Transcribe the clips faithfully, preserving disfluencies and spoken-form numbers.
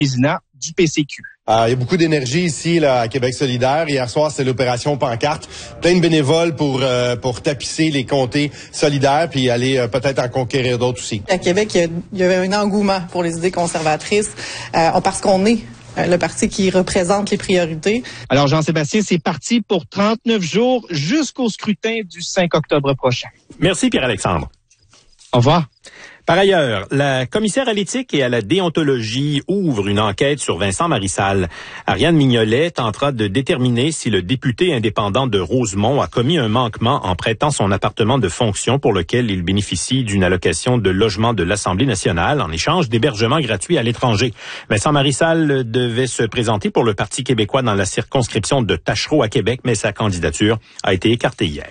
président du P C Q. Euh, il y a beaucoup d'énergie ici là, à Québec solidaire. Hier soir, c'est l'opération Pancarte. Plein de bénévoles pour euh, pour tapisser les comtés solidaires puis aller euh, peut-être en conquérir d'autres aussi. À Québec, il y, y avait un engouement pour les idées conservatrices euh, parce qu'on est le parti qui représente les priorités. Alors, Jean-Sébastien, c'est parti pour trente-neuf jours jusqu'au scrutin du cinq octobre prochain. Merci, Pierre-Alexandre. Au revoir. Par ailleurs, la commissaire à l'éthique et à la déontologie ouvre une enquête sur Vincent Marissal. Ariane Mignolet tentera de déterminer si le député indépendant de Rosemont a commis un manquement en prêtant son appartement de fonction pour lequel il bénéficie d'une allocation de logement de l'Assemblée nationale en échange d'hébergement gratuit à l'étranger. Vincent Marissal devait se présenter pour le Parti québécois dans la circonscription de Tachereau à Québec, mais sa candidature a été écartée hier.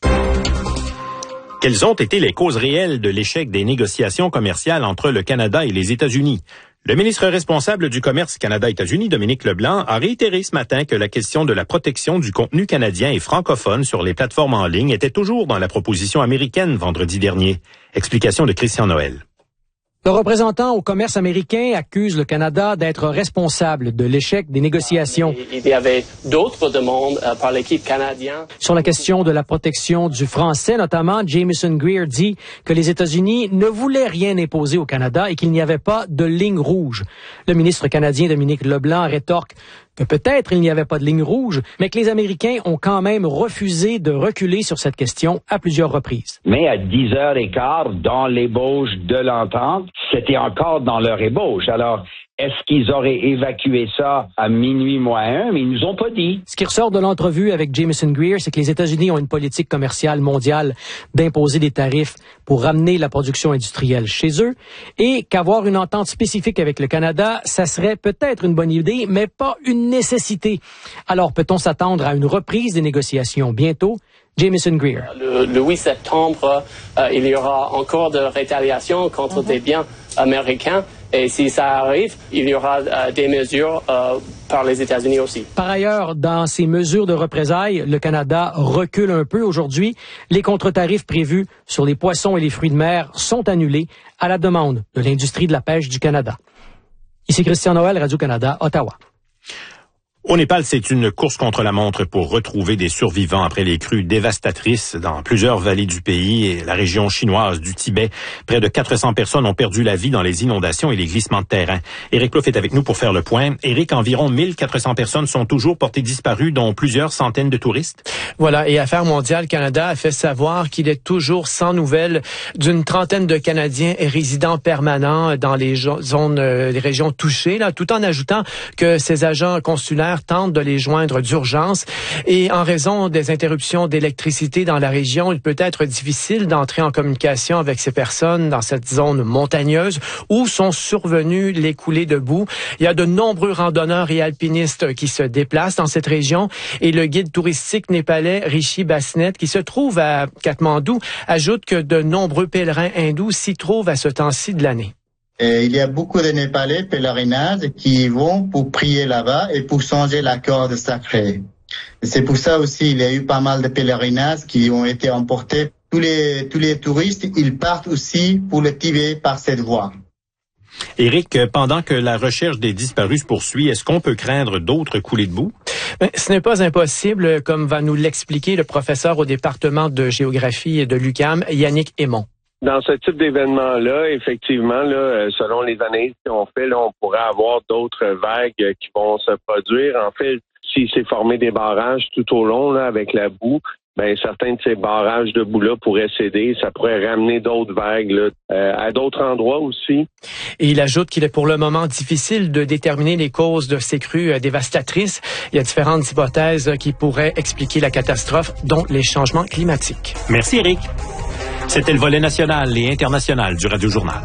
Quelles ont été les causes réelles de l'échec des négociations commerciales entre le Canada et les États-Unis? Le ministre responsable du commerce Canada-États-Unis, Dominique Leblanc, a réitéré ce matin que la question de la protection du contenu canadien et francophone sur les plateformes en ligne était toujours dans la proposition américaine vendredi dernier. Explication de Christian Noël. Le représentant au commerce américain accuse le Canada d'être responsable de l'échec des négociations. Il y avait d'autres demandes euh, par l'équipe canadienne. Sur la question de la protection du français, notamment, Jameson Greer dit que les États-Unis ne voulaient rien imposer au Canada et qu'il n'y avait pas de ligne rouge. Le ministre canadien Dominique Leblanc rétorque que peut-être il n'y avait pas de ligne rouge, mais que les Américains ont quand même refusé de reculer sur cette question à plusieurs reprises. Mais à dix heures quinze, dans l'ébauche de l'entente, c'était encore dans leur ébauche. Alors, est-ce qu'ils auraient évacué ça à minuit moins un? Mais ils nous ont pas dit. Ce qui ressort de l'entrevue avec Jameson Greer, c'est que les États-Unis ont une politique commerciale mondiale d'imposer des tarifs pour ramener la production industrielle chez eux et qu'avoir une entente spécifique avec le Canada, ça serait peut-être une bonne idée, mais pas une nécessité. Alors, peut-on s'attendre à une reprise des négociations bientôt? Jameson Greer. Le, le huit septembre, euh, il y aura encore de rétaliation contre mm-hmm. des biens américains. Et si ça arrive, il y aura euh, des mesures euh, par les États-Unis aussi. Par ailleurs, dans ces mesures de représailles, le Canada recule un peu aujourd'hui. Les contre-tarifs prévus sur les poissons et les fruits de mer sont annulés à la demande de l'industrie de la pêche du Canada. Ici Christian Noël, Radio-Canada, Ottawa. Au Népal, c'est une course contre la montre pour retrouver des survivants après les crues dévastatrices dans plusieurs vallées du pays et la région chinoise du Tibet. Près de quatre cents personnes ont perdu la vie dans les inondations et les glissements de terrain. Éric Plouffe est avec nous pour faire le point. Éric, environ mille quatre cents personnes sont toujours portées disparues, dont plusieurs centaines de touristes. Voilà, et Affaires mondiales Canada a fait savoir qu'il est toujours sans nouvelles d'une trentaine de Canadiens et résidents permanents dans les zones, euh, les régions touchées, là, tout en ajoutant que ces agents consulaires tentent de les joindre d'urgence et en raison des interruptions d'électricité dans la région, il peut être difficile d'entrer en communication avec ces personnes dans cette zone montagneuse où sont survenues les coulées de boue. Il y a de nombreux randonneurs et alpinistes qui se déplacent dans cette région et le guide touristique népalais Rishi Basnet qui se trouve à Katmandou ajoute que de nombreux pèlerins hindous s'y trouvent à ce temps-ci de l'année. Et il y a beaucoup de Népalais pèlerinages qui vont pour prier là-bas et pour changer la corde sacrée. C'est pour ça aussi il y a eu pas mal de pèlerinages qui ont été emportés. Tous les tous les touristes, ils partent aussi pour le Tibet par cette voie. Éric, pendant que la recherche des disparus se poursuit, est-ce qu'on peut craindre d'autres coulées de boue? Ben, ce n'est pas impossible, comme va nous l'expliquer le professeur au département de géographie de l'U Q A M, Yannick Aymon. Dans ce type d'événement-là, effectivement, là, selon les analyses qu'on fait, là, on pourrait avoir d'autres vagues qui vont se produire. En fait, s'il s'est formé des barrages tout au long là, avec la boue, ben certains de ces barrages de boue-là pourraient céder. Ça pourrait ramener d'autres vagues là, euh, à d'autres endroits aussi. Et il ajoute qu'il est pour le moment difficile de déterminer les causes de ces crues dévastatrices. Il y a différentes hypothèses qui pourraient expliquer la catastrophe, dont les changements climatiques. Merci, Éric. C'était le volet national et international du Radio Journal.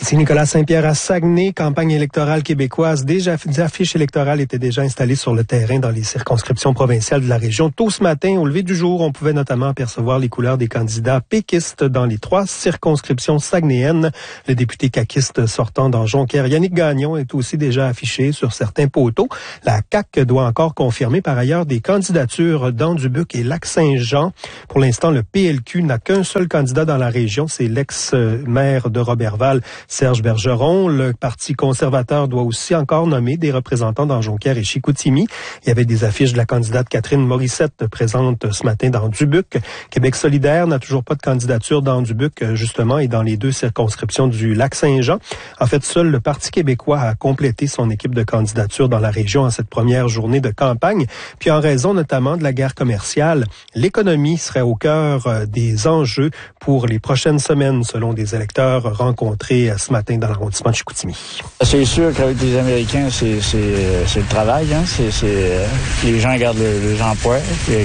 Ici Nicolas Saint-Pierre à Saguenay, campagne électorale québécoise. Déjà, des affiches électorales étaient déjà installées sur le terrain dans les circonscriptions provinciales de la région. Tôt ce matin, au lever du jour, on pouvait notamment apercevoir les couleurs des candidats péquistes dans les trois circonscriptions saguenéennes. Le député caquiste sortant dans Jonquière, Yannick Gagnon, est aussi déjà affiché sur certains poteaux. La C A Q doit encore confirmer par ailleurs des candidatures dans Dubuc et Lac-Saint-Jean. Pour l'instant, le P L Q n'a qu'un seul candidat dans la région, c'est l'ex-maire de Robertval, Serge Bergeron. Le Parti conservateur doit aussi encore nommer des représentants dans Jonquière et Chicoutimi. Il y avait des affiches de la candidate Catherine Morissette présente ce matin dans Dubuc. Québec solidaire n'a toujours pas de candidature dans Dubuc, justement, et dans les deux circonscriptions du Lac-Saint-Jean. En fait, seul le Parti québécois a complété son équipe de candidature dans la région en cette première journée de campagne. Puis en raison notamment de la guerre commerciale, l'économie serait au cœur des enjeux pour les prochaines semaines, selon des électeurs rencontrés ce matin dans l'arrondissement de Chicoutimi. C'est sûr qu'avec les Américains, c'est, c'est, c'est le travail. Hein? C'est, c'est, les gens gardent le, les emplois. Et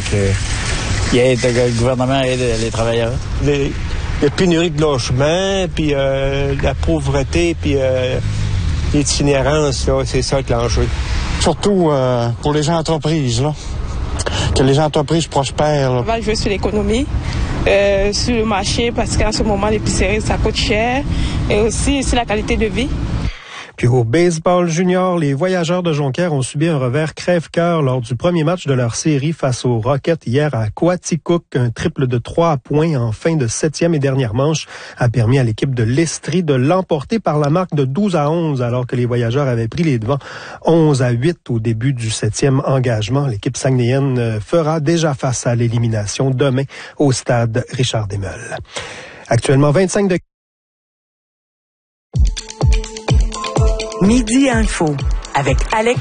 que, aide, le gouvernement aide les travailleurs. Les, la pénurie de logement, puis euh, la pauvreté, puis euh, l'itinérance, là, c'est ça qui est l'enjeu. Surtout euh, pour les entreprises, là. Que les entreprises prospèrent. On va jouer sur l'économie, euh, sur le marché, parce qu'en ce moment, l'épicerie, ça coûte cher, et aussi sur la qualité de vie. Puis au baseball junior, les Voyageurs de Jonquière ont subi un revers crève-cœur lors du premier match de leur série face aux Rockets hier à Coaticook. Un triple de trois points en fin de septième et dernière manche a permis à l'équipe de l'Estrie de l'emporter par la marque de douze à onze, alors que les Voyageurs avaient pris les devants onze à huit au début du septième engagement. L'équipe saguenéenne fera déjà face à l'élimination demain au stade Richard Desmeules. Actuellement vingt-cinq degrés. Midi Info avec Alex